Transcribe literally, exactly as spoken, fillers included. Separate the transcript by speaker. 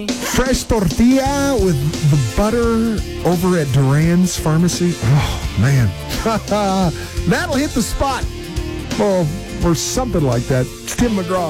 Speaker 1: Fresh tortilla with the butter over at Duran's Pharmacy. Oh, man. That'll hit the spot. Oh, or something like that. Tim McGraw.